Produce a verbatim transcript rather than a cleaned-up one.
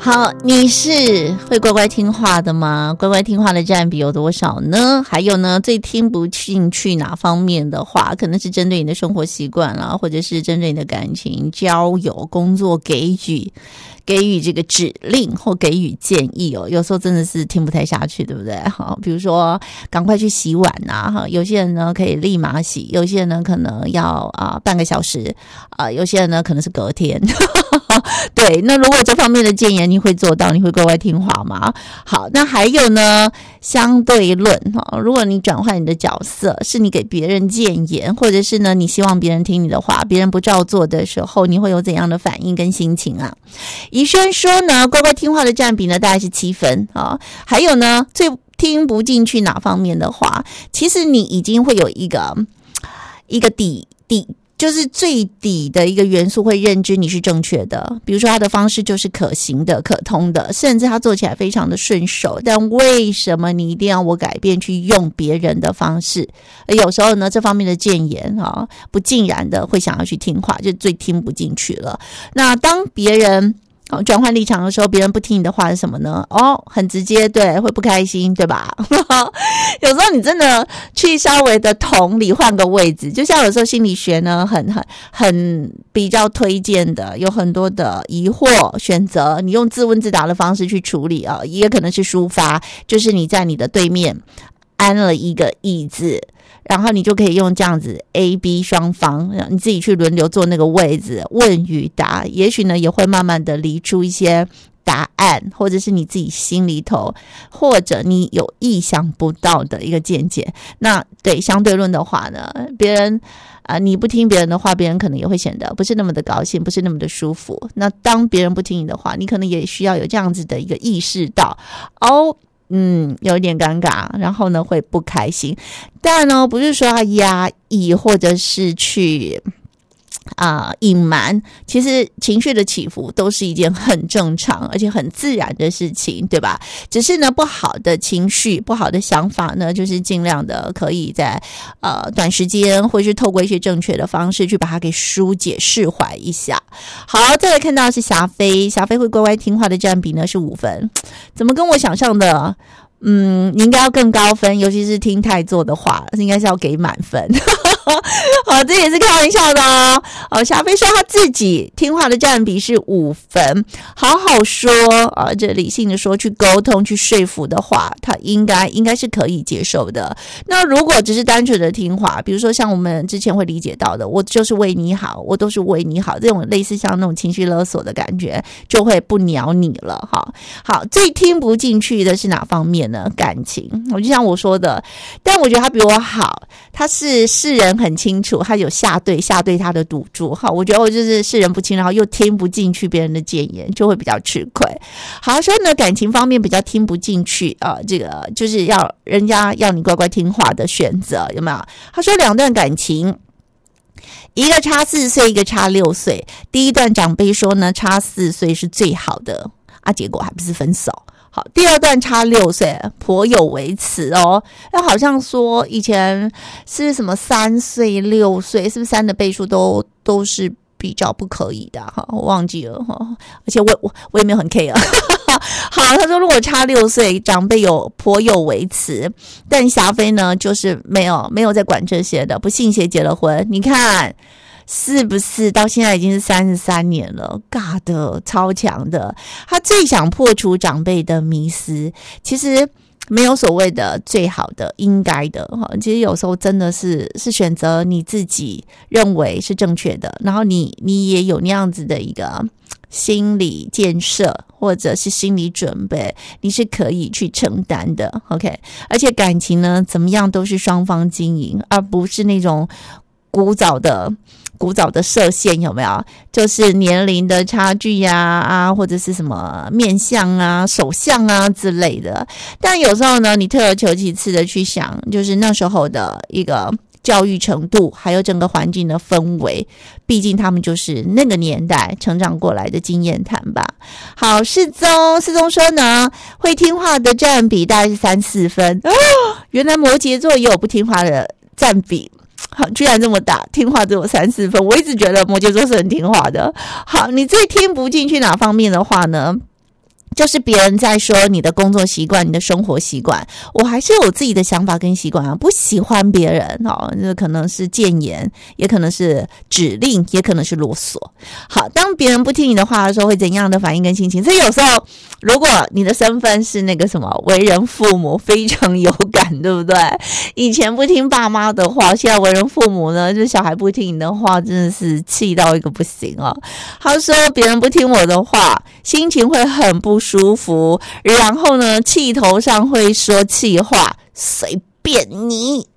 好，你是会乖乖听话的吗？乖乖听话的占比有多少呢？还有呢，最听不进去哪方面的话，可能是针对你的生活习惯啦，或者是针对你的感情、交友、工作给予给予这个指令或给予建议哦，有时候真的是听不太下去，对不对？好，比如说赶快去洗碗啊，哈，有些人呢可以立马洗，有些人呢可能要啊、呃、半个小时啊、呃，有些人呢可能是隔天。对，那如果这方面的建言你会做到，你会乖乖听话吗？好，那还有呢，相对论哈，如果你转换你的角色，是你给别人建言，或者是呢你希望别人听你的话，别人不照做的时候，你会有怎样的反应跟心情啊？宜轩说呢，乖乖听话的占比呢大概是七分啊。还有呢，最听不进去哪方面的话，其实你已经会有一个一个底底。就是最底的一个元素会认知你是正确的，比如说他的方式就是可行的、可通的，甚至他做起来非常的顺手，但为什么你一定要我改变去用别人的方式？而有时候呢，这方面的谏言啊，不尽然的会想要去听话，就最听不进去了。那当别人转换立场的时候，别人不听你的话是什么呢？哦，很直接，对，会不开心，对吧？有时候你真的去稍微的同理换个位置，就像有时候心理学呢，很很很比较推荐的，有很多的疑惑选择，你用自问自答的方式去处理啊，也可能是抒发，就是你在你的对面安了一个椅子。然后你就可以用这样子 A B 双方你自己去轮流坐那个位置，问与答，也许呢也会慢慢的理出一些答案，或者是你自己心里头或者你有意想不到的一个见解。那对相对论的话呢，别人啊、呃，你不听别人的话，别人可能也会显得不是那么的高兴，不是那么的舒服。那当别人不听你的话，你可能也需要有这样子的一个意识到哦，嗯，有一点尴尬，然后呢会不开心。但呢不是说要压抑或者是去啊、呃、隐瞒，其实情绪的起伏都是一件很正常而且很自然的事情，对吧？只是呢不好的情绪、不好的想法呢，就是尽量的可以在呃短时间或是透过一些正确的方式去把它给疏解释怀一下。好，再来看到是霞飞，霞飞会乖乖听话的占比呢是五分，怎么跟我想象的嗯，你应该要更高分，尤其是听太做的话，应该是要给满分。好，这也是开玩笑的哦。哦，霞飞说他自己听话的占比是五分，好好说啊，这理性的说，去沟通、去说服的话，他应该应该是可以接受的。那如果只是单纯的听话，比如说像我们之前会理解到的，我就是为你好，我都是为你好，这种类似像那种情绪勒索的感觉，就会不鸟你了哈。好，最听不进去的是哪方面呢？感情，我就像我说的，但我觉得他比我好，他是世人很清楚，他有下对下对他的赌注哈。我觉得我就是世人不清，然后又听不进去别人的谏言，就会比较吃亏。好，所以呢，感情方面比较听不进去啊、呃，这个就是要人家要你乖乖听话的选择，有没有？他说两段感情。一个差四岁，一个差六岁。第一段长辈说呢，差四岁是最好的啊，结果还不是分手。好，第二段差六岁，颇有微词哦。那好像说以前是什么三岁、六岁，是不是三的倍数都都是比较不可以的哈？我忘记了哈，而且我我我也没有很 care。好，他说如果差六岁，长辈有颇有微词，但霞飞呢，就是没有没有在管这些的，不信邪结了婚，你看。是不是到现在已经是三十三年了，尬的超强的。他最想破除长辈的迷思，其实没有所谓的最好的应该的，其实有时候真的是是选择你自己认为是正确的，然后你你也有那样子的一个心理建设或者是心理准备，你是可以去承担的 OK。 而且感情呢怎么样都是双方经营，而不是那种古早的古早的设限，有没有？就是年龄的差距呀 啊, 啊，或者是什么面相啊、手相啊之类的。但有时候呢，你退而求其次的去想，就是那时候的一个教育程度，还有整个环境的氛围，毕竟他们就是那个年代成长过来的经验谈吧。好，世宗，世宗说呢，会听话的占比大概是三四分。哦，原来摩羯座也有不听话的占比。好，居然这么大，听话只有三四分。我一直觉得摩羯座是很听话的。好，你最听不进去哪方面的话呢？ 就是别人在说你的工作习惯、你的生活习惯，我还是有自己的想法跟习惯啊。不喜欢别人哦，这可能是谏言，也可能是指令，也可能是啰嗦。好，当别人不听你的话的时候，会怎样的反应跟心情？所以有时候，如果你的身份是那个什么为人父母，非常有感，对不对？以前不听爸妈的话，现在为人父母呢，就是小孩不听你的话，真的是气到一个不行哦。他说别人不听我的话，心情会很不舒服，然后呢，气头上会说气话，随便你